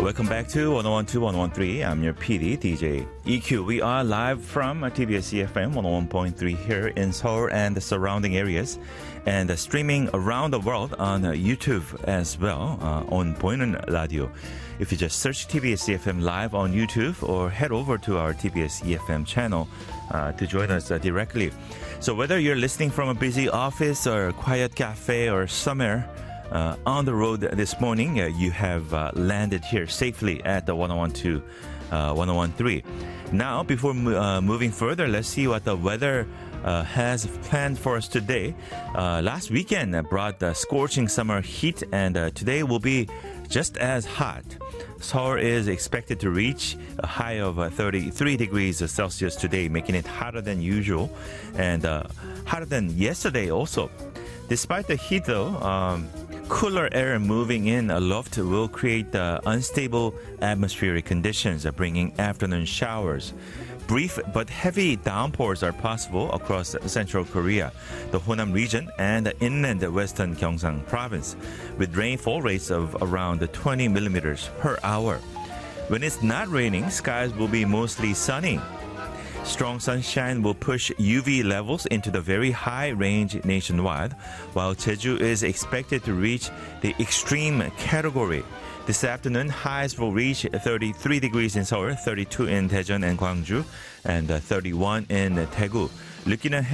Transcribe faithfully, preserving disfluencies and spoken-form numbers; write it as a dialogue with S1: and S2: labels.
S1: Welcome back to one oh one point two, one oh one point three. I'm your P D, D J E Q. We are live from T B S E F M one oh one point three here in Seoul and the surrounding areas, and uh, streaming around the world on uh, YouTube as well, uh, on 보이는 라디오. If you just search T B S E F M live on YouTube or head over to our T B S E F M channel uh, to join us uh, directly. So whether you're listening from a busy office or a quiet cafe or somewhere Uh, on the road this morning, uh, you have uh, landed here safely at the one oh one point two, uh, one oh one point three. Now, before mo- uh, moving further, let's see what the weather uh, has planned for us today. Uh, last weekend brought the scorching summer heat, and uh, today will be just as hot. Seoul is expected to reach a high of uh, thirty-three degrees Celsius today, making it hotter than usual and uh, hotter than yesterday also. Despite the heat, though, um, cooler air moving in aloft will create uh, unstable atmospheric conditions, uh, bringing afternoon showers. Brief but heavy downpours are possible across central Korea, the Honam region, and the inland western Gyeongsang province, with rainfall rates of around twenty millimeters per hour. When it's not raining, skies will be mostly sunny. Strong sunshine will push U V levels into the very high range nationwide, while Jeju is expected to reach the extreme category. This afternoon, highs will reach thirty-three degrees in Seoul, thirty-two in Daejeon and Gwangju, and thirty-one in Daegu. Looking ahead,